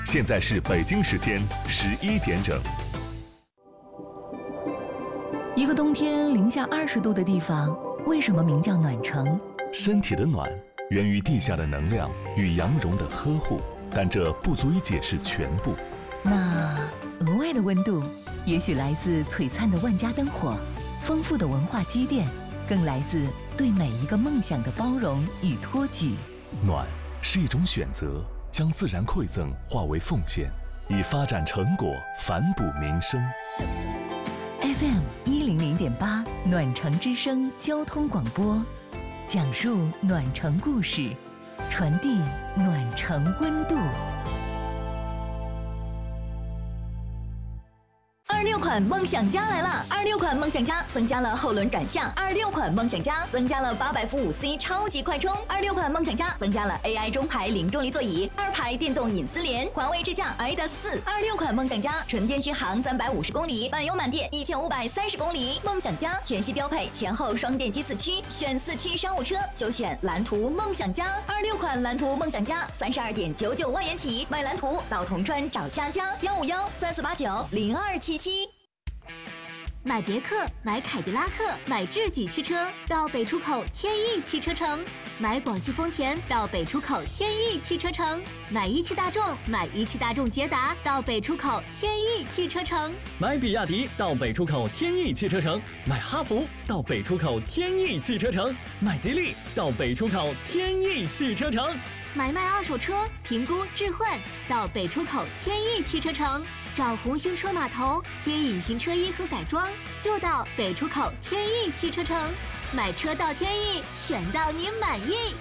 现在是北京时间11点整。 一个冬天零下20度的地方，为什么名叫暖城？ 身体的暖源于地下的能量与羊绒的呵护，但这不足以解释全部。 那额外的温度，也许来自璀璨的万家灯火，丰富的文化积淀，更来自对每一个梦想的包容与托举。 暖是一种选择，将自然馈赠化为奉献，以发展成果反哺民生。 FM 100.8暖城之声交通广播，讲述暖城故事，传递暖城温度。26款梦想家来了！26款梦想家增加了后轮转向，26款梦想家增加了800伏5C 超级快充，26款梦想家增加了 AI 中排零重力座椅，2排电动隐私联，华为支架 iDA4。26款梦想家纯电续航350公里，满油满电1530公里。梦想家全系标配前后双电机4驱，选4驱商务车就选蓝图梦想家。26款蓝图梦想家32.99万元起，买蓝图到铜川找佳佳15134890277。 买别克，买凯迪拉克，买智己汽车到北出口天翼汽车城；买广汽丰田到北出口天翼汽车城；买一汽大众，买一汽大众捷达到北出口天翼汽车城； 买比亚迪到北出口天翼汽车城；买哈弗到北出口天翼汽车城；买吉利到北出口天翼汽车城； 买卖二手车，评估置换到北出口天翼汽车城。找红星车码头添隐形车衣和改装，就到北出口天翼汽车城。买车到天翼，选到您满意。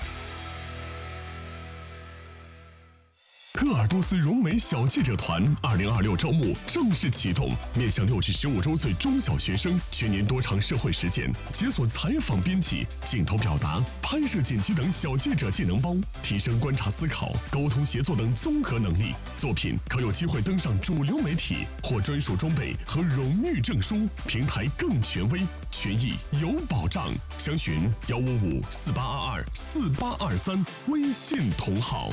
鄂尔多斯融美小记者团2026招募正式启动，面向6至15周岁中小学生，全年多场社会实践，解锁采访编辑、镜头表达、拍摄剪辑等小记者技能包，提升观察思考、沟通协作等综合能力。作品可有机会登上主流媒体，获专属装备和荣誉证书，平台更权威，权益有保障。详询15548224823微信同号。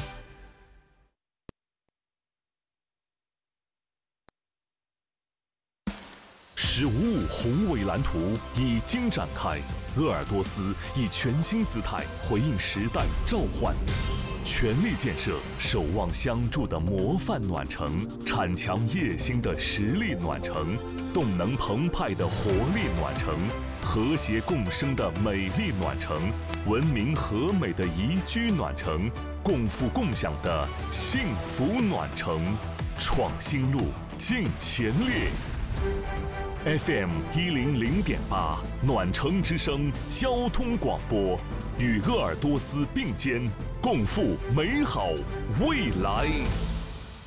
15宏伟蓝图已经展开，鄂尔多斯以全新姿态回应时代召唤，全力建设守望相助的模范暖城，铲强业兴的实力暖城，动能澎湃的活力暖城，和谐共生的美丽暖城，文明和美的宜居暖城，共富共享的幸福暖城，创新路，进前列。FM 100.8暖城之声交通广播，与鄂尔多斯并肩，共赴美好未来。